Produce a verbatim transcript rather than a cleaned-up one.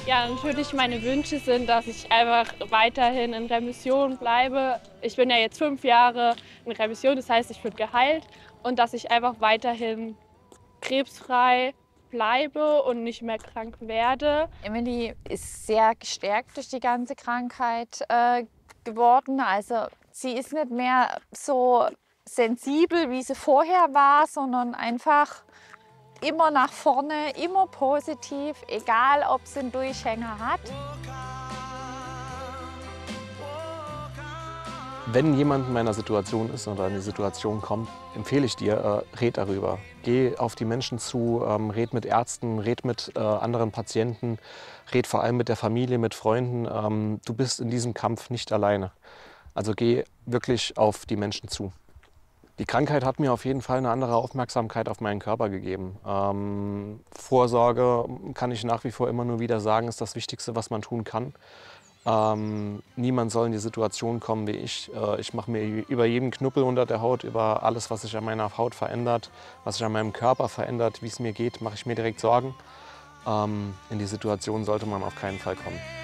Ja, natürlich meine Wünsche sind, dass ich einfach weiterhin in Remission bleibe. Ich bin ja jetzt fünf Jahre in Remission, das heißt, ich bin geheilt und dass ich einfach weiterhin krebsfrei bleibe und nicht mehr krank werde. Emily ist sehr gestärkt durch die ganze Krankheit äh, geworden. Also sie ist nicht mehr so sensibel, wie sie vorher war, sondern einfach immer nach vorne, immer positiv, egal ob sie einen Durchhänger hat. Wenn jemand in meiner Situation ist oder in die Situation kommt, empfehle ich dir, äh, red darüber. Geh auf die Menschen zu, ähm, red mit Ärzten, red mit äh, anderen Patienten, red vor allem mit der Familie, mit Freunden. Ähm, du bist in diesem Kampf nicht alleine. Also geh wirklich auf die Menschen zu. Die Krankheit hat mir auf jeden Fall eine andere Aufmerksamkeit auf meinen Körper gegeben. Ähm, Vorsorge, kann ich nach wie vor immer nur wieder sagen, ist das Wichtigste, was man tun kann. Ähm, niemand soll in die Situation kommen wie ich. Äh, ich mache mir über jeden Knubbel unter der Haut, über alles, was sich an meiner Haut verändert, was sich an meinem Körper verändert, wie es mir geht, mache ich mir direkt Sorgen. Ähm, in die Situation sollte man auf keinen Fall kommen.